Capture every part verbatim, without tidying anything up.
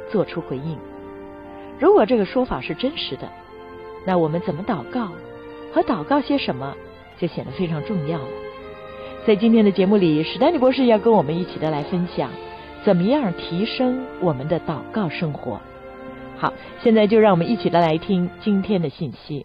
做出回应。如果这个说法是真实的，那我们怎么祷告和祷告些什么就显得非常重要了。在今天的节目里，史丹尼博士要跟我们一起的来分享怎么样提升我们的祷告生活。好，现在就让我们一起的来听今天的信息。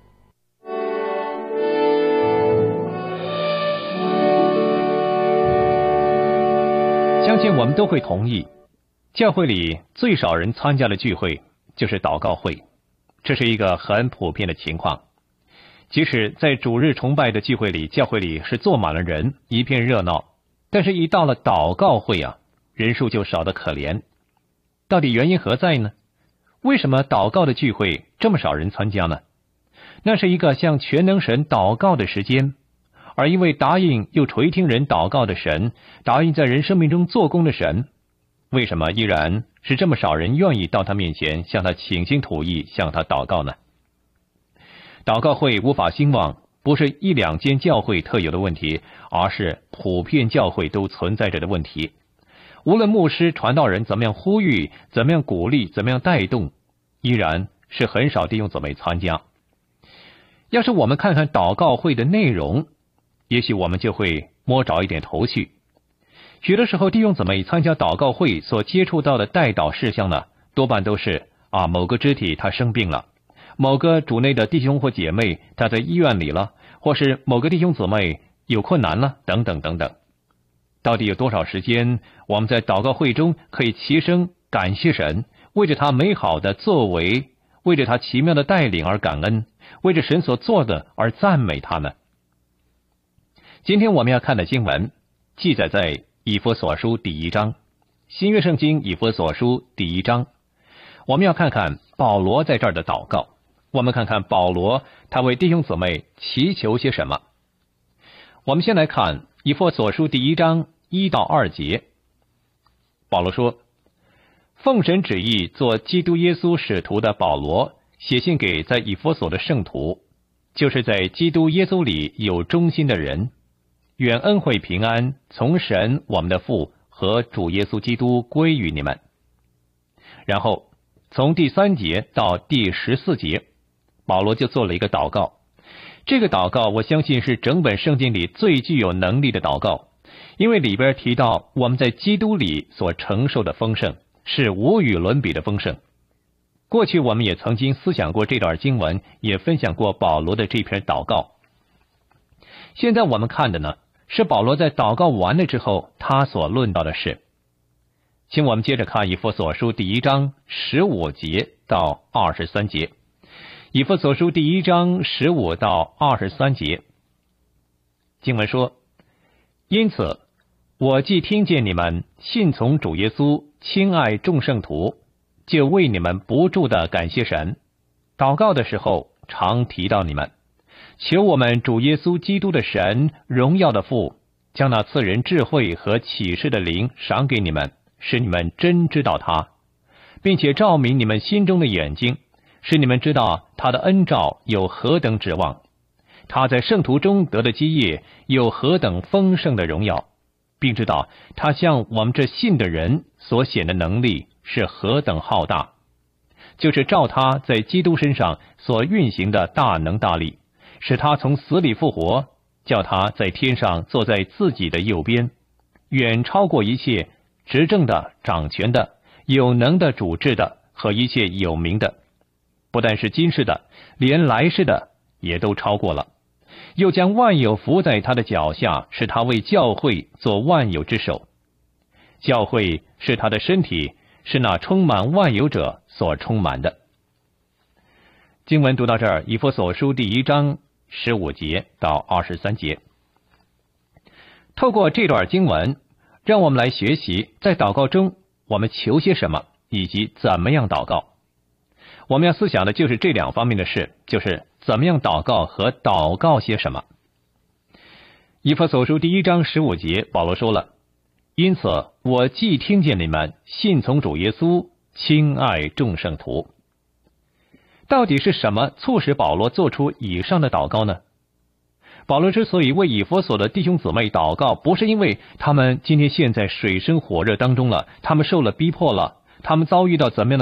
相信我们都会同意，教会里最少人参加的聚会就是祷告会，这是一个很普遍的情况。即使在主日崇拜的聚会里，教会里是坐满了人，一片热闹，但是一到了祷告会啊，人数就少得可怜。到底原因何在呢？为什么祷告的聚会这么少人参加呢？那是一个向全能神祷告的时间，而因为答应又垂听人祷告的神，答应在人生命中做工的神，为什么依然是这么少人愿意到他面前向他倾心吐意，向他祷告呢？祷告会无法兴旺，不是一两间教会特有的问题，而是普遍教会都存在着的问题。无论牧师传道人怎么样呼吁，怎么样鼓励，怎么样带动，依然是很少弟兄姊妹参加。要是我们看看祷告会的内容，也许我们就会摸着一点头绪。许多时候弟兄姊妹参加祷告会所接触到的代祷事项呢，多半都是啊某个肢体他生病了，某个主内的弟兄或姐妹他在医院里了，或是某个弟兄姊妹有困难了，等等等等。到底有多少时间我们在祷告会中可以齐声感谢神，为着他美好的作为，为着他奇妙的带领而感恩，为着神所做的而赞美他呢？今天我们要看的经文记载在以弗所书第一章，新约圣经以弗所书第一章。我们要看看保罗在这儿的祷告，我们看看保罗他为弟兄姊妹祈求些什么。我们先来看以弗所书第一章一到二节。保罗说，奉神旨意做基督耶稣使徒的保罗，写信给在以弗所的圣徒，就是在基督耶稣里有忠心的人，愿恩惠平安从神我们的父和主耶稣基督归于你们。然后从第三节到第十四节，保罗就做了一个祷告。这个祷告我相信是整本圣经里最具有能力的祷告，因为里边提到我们在基督里所承受的丰盛是无与伦比的丰盛。过去我们也曾经思想过这段经文，也分享过保罗的这篇祷告。现在我们看的呢，是保罗在祷告完了之后他所论到的事。请我们接着看以弗所书第一章十五节到二十三节。以弗所书第一章十五到二十三节，经文说，因此我既听见你们信从主耶稣，亲爱众圣徒，就为你们不住的感谢神，祷告的时候常提到你们，求我们主耶稣基督的神，荣耀的父，将那赐人智慧和启示的灵赏给你们，使你们真知道他，并且照明你们心中的眼睛，使你们知道他的恩召有何等指望，他在圣徒中得的基业有何等丰盛的荣耀，并知道他向我们这信的人所显的能力是何等浩大，就是照他在基督身上所运行的大能大力，使他从死里复活，叫他在天上坐在自己的右边，远超过一切执政的、掌权的、有能的、主治的和一切有名的，不但是今世的，连来世的也都超过了，又将万有伏在他的脚下，使他为教会做万有之首。教会是他的身体，是那充满万有者所充满的。经文读到这儿，以弗所书第一章十五节到二十三节。透过这段经文，让我们来学习在祷告中我们求些什么，以及怎么样祷告。我们要思想的就是这两方面的事，就是怎么样祷告和祷告些什么。以弗所书第一章十五节，保罗说了，因此我既听见你们信从主耶稣，亲爱众圣徒。到底是什么促使保罗做出以上的祷告呢？保罗之所以为以弗所的弟兄姊妹祷告，不是因为他们今天陷在水深火热当中了，他们受了逼迫了，他们遭遇到怎么样的